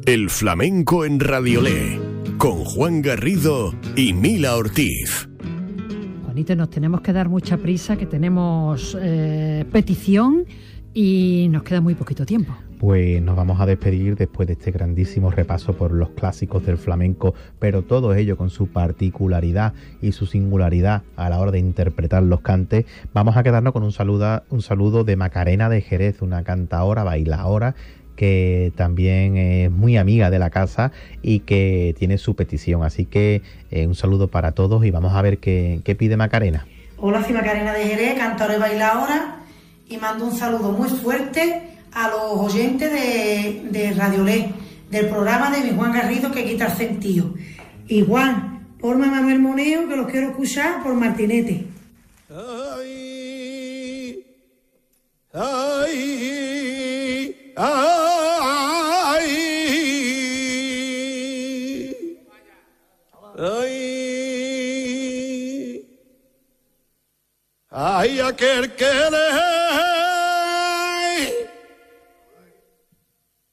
El flamenco en Radiolé, con Juan Garrido y Mila Ortiz. Juanito, nos tenemos que dar mucha prisa, que tenemos petición y nos queda muy poquito tiempo. Pues nos vamos a despedir después de este grandísimo repaso por los clásicos del flamenco, pero todo ello con su particularidad y su singularidad a la hora de interpretar los cantes. Vamos a quedarnos con un saludo de Macarena de Jerez, una cantaora, bailaora, que también es muy amiga de la casa y que tiene su petición. Así que un saludo para todos y vamos a ver qué pide Macarena. Hola, soy Macarena de Jerez, cantaora y bailaora, y mando un saludo muy fuerte a los oyentes de Radiolé, del programa de mi Juan Garrido, que quita el sentido. Y Juan, ponme a Manuel Moneo, que los quiero escuchar por Martinete. Ay, ay, ay, ay, ay, aquel que le